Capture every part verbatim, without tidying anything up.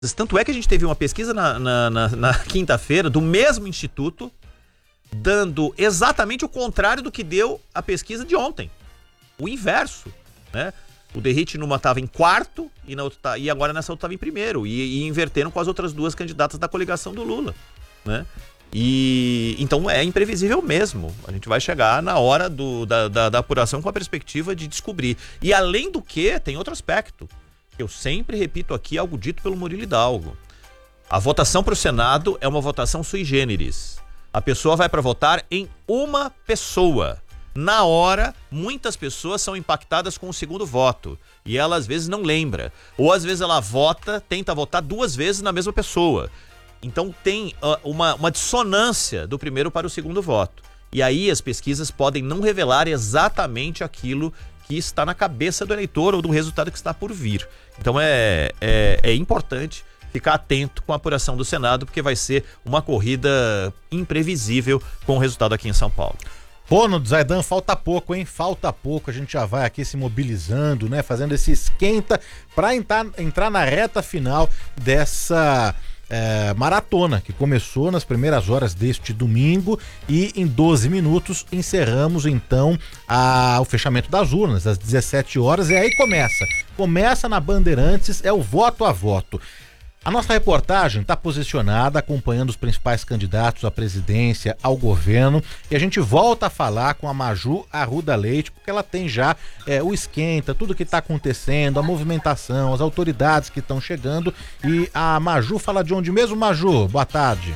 Tanto é que a gente teve uma pesquisa na, na, na, na quinta-feira do mesmo instituto, dando exatamente o contrário do que deu a pesquisa de ontem. O inverso, né? O Derrite numa estava em quarto e, na outra, e agora nessa outra estava em primeiro. E, e inverteram com as outras duas candidatas da coligação do Lula, né? E então é imprevisível mesmo. A gente vai chegar na hora do, da, da, da apuração com a perspectiva de descobrir. E além do que, tem outro aspecto. Eu sempre repito aqui algo dito pelo Murilo Hidalgo. A votação para o Senado é uma votação sui generis. A pessoa vai para votar em uma pessoa. Na hora, muitas pessoas são impactadas com o segundo voto. E ela às vezes não lembra. Ou às vezes ela vota, tenta votar duas vezes na mesma pessoa. Então tem uh, uma, uma dissonância do primeiro para o segundo voto. E aí as pesquisas podem não revelar exatamente aquilo que está na cabeça do eleitor ou do resultado que está por vir. Então é, é, é importante ficar atento com a apuração do Senado, porque vai ser uma corrida imprevisível com o resultado aqui em São Paulo. Ronald Zaidan, falta pouco, hein? Falta pouco, a gente já vai aqui se mobilizando, né? Fazendo esse esquenta para entrar, entrar na reta final dessa é, maratona que começou nas primeiras horas deste domingo e em doze minutos encerramos então a, o fechamento das urnas às dezessete horas e aí começa, começa na Bandeirantes, é o voto a voto. A nossa reportagem está posicionada acompanhando os principais candidatos à presidência, ao governo, e a gente volta a falar com a Maju Arruda Leite, porque ela tem já é, o esquenta, tudo que está acontecendo, a movimentação, as autoridades que estão chegando, e a Maju fala de onde mesmo, Maju? Boa tarde.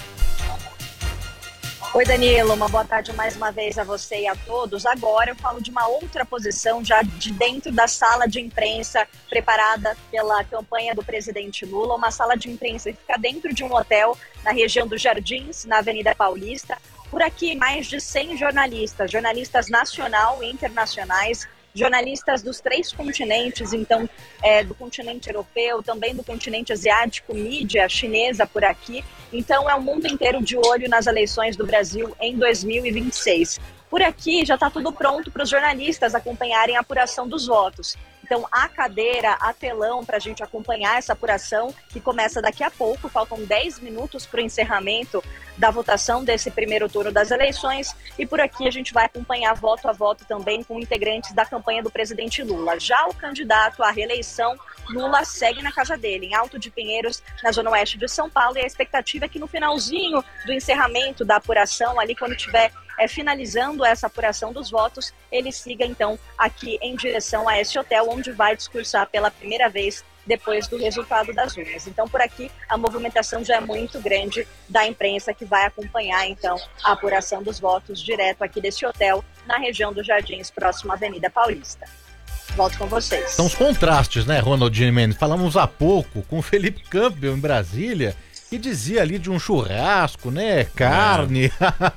Oi, Danilo, uma boa tarde mais uma vez a você e a todos. Agora eu falo de uma outra posição já de dentro da sala de imprensa preparada pela campanha do presidente Lula, uma sala de imprensa que fica dentro de um hotel na região dos Jardins, na Avenida Paulista. Por aqui, mais de cem jornalistas, jornalistas nacional e internacionais, jornalistas dos três continentes, então é, do continente europeu, também do continente asiático, mídia chinesa por aqui. Então é o mundo inteiro de olho nas eleições do Brasil em dois mil e vinte e seis. Por aqui já está tudo pronto para os jornalistas acompanharem a apuração dos votos. Então, há cadeira, há telão para a gente acompanhar essa apuração, que começa daqui a pouco. Faltam dez minutos para o encerramento da votação desse primeiro turno das eleições. E por aqui a gente vai acompanhar voto a voto também com integrantes da campanha do presidente Lula. Já o candidato à reeleição, Lula, segue na casa dele, em Alto de Pinheiros, na zona oeste de São Paulo. E a expectativa é que no finalzinho do encerramento da apuração, ali quando tiver é, finalizando essa apuração dos votos, ele siga então aqui em direção a esse hotel, onde vai discursar pela primeira vez depois do resultado das urnas. Então, por aqui, a movimentação já é muito grande da imprensa que vai acompanhar, então, a apuração dos votos direto aqui desse hotel, na região dos Jardins, próximo à Avenida Paulista. Volto com vocês. São os contrastes, né, Ronald Mendes? Falamos há pouco com o Felipe Campbell em Brasília, que dizia ali de um churrasco, né, carne.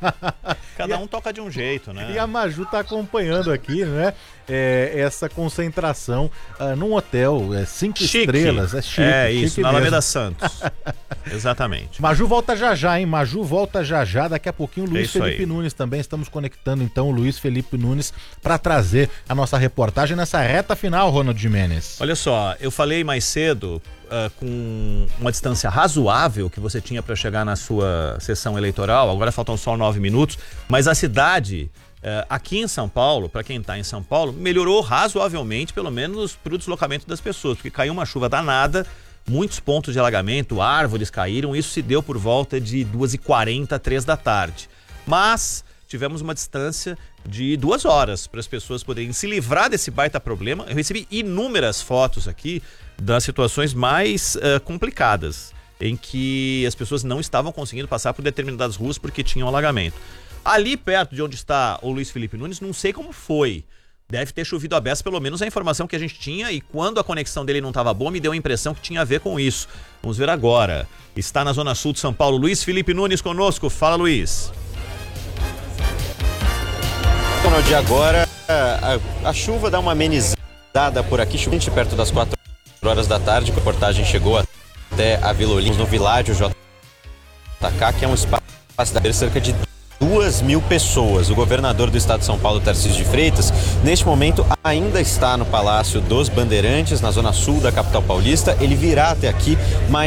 É. Cada um toca de um jeito, né? E a Maju tá acompanhando aqui, né, é, essa concentração uh, num hotel, é, cinco chique. estrelas. É chique. É chique isso, na Alameda Santos. Exatamente. Maju volta já já, hein? Maju volta já já. Daqui a pouquinho o Luiz é Felipe aí. Nunes também. Estamos conectando então o Luiz Felipe Nunes para trazer a nossa reportagem nessa reta final, Ronald Mendes. Olha só, eu falei mais cedo uh, com uma distância razoável que você tinha para chegar na sua sessão eleitoral. Agora faltam só nove minutos, mas a cidade uh, aqui em São Paulo, para quem está em São Paulo, melhorou razoavelmente, pelo menos para o deslocamento das pessoas, porque caiu uma chuva danada, muitos pontos de alagamento, árvores caíram, isso se deu por volta de duas e quarenta, três da tarde. Mas tivemos uma distância de duas horas para as pessoas poderem se livrar desse baita problema. Eu recebi inúmeras fotos aqui das situações mais uh, complicadas, em que as pessoas não estavam conseguindo passar por determinadas ruas porque tinham alagamento. Ali perto de onde está o Luiz Felipe Nunes, não sei como foi. Deve ter chovido a beça, pelo menos a informação que a gente tinha, e quando a conexão dele não estava boa, me deu a impressão que tinha a ver com isso. Vamos ver agora. Está na Zona Sul de São Paulo, Luiz Felipe Nunes conosco. Fala, Luiz. No dia agora, a, a chuva dá uma amenizada por aqui, chovente perto das quatro horas da tarde. A reportagem chegou até a Vila Olímpia, no Világio J K, que é um espaço de cerca de duas mil pessoas. O governador do estado de São Paulo, Tarcísio de Freitas, neste momento ainda está no Palácio dos Bandeirantes, na zona sul da capital paulista. Ele virá até aqui mais